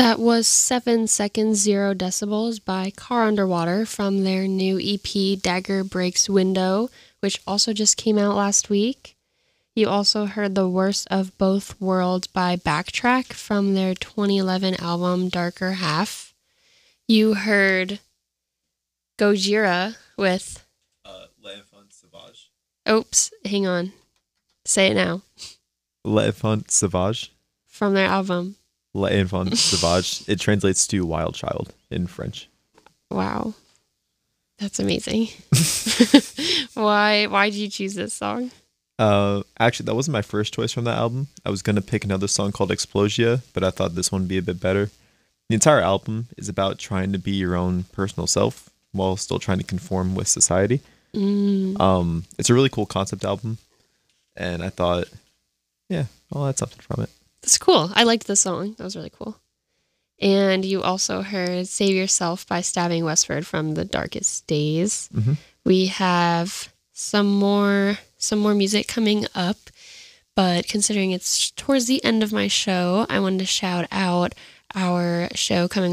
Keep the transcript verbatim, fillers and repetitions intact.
That was Seven Seconds, Zero Decibels by Car Underwater from their new E P, Dagger Breaks Window, which also just came out last week. You also heard The Worst of Both Worlds by Backtrack from their twenty eleven album, Darker Half. You heard Gojira with... Uh, L'Enfant Sauvage. Oops, hang on. Say it now. L'Enfant Sauvage. From their album. L'Enfant Sauvage. It translates to wild child in French. Wow. That's amazing. Why why did you choose this song? Uh, actually, that wasn't my first choice from that album. I was going to pick another song called Explosia, but I thought this one would be a bit better. The entire album is about trying to be your own personal self while still trying to conform with society. Mm. Um, it's a really cool concept album, and I thought, yeah, I'll add something from it. That's cool. I liked the song. That was really cool. And you also heard Save Yourself by Stabbing Westward from The Darkest Days. Mm-hmm. We have some more some more music coming up, but considering it's towards the end of my show, I wanted to shout out our show coming